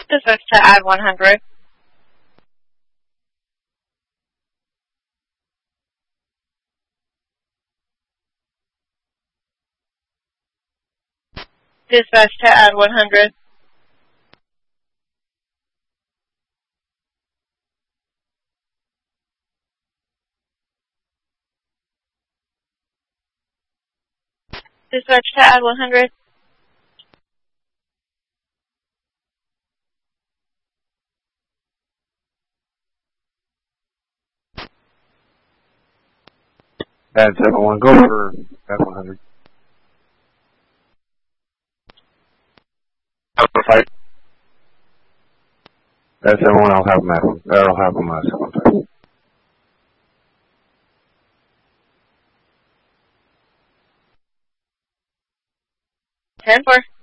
Dispatch to add 100. Dispatch to add 100. Dispatch to add 100. Add 71, go for add 100. Have a fight. Add 71, I'll have him at one. I'll have him at 75. 10-4.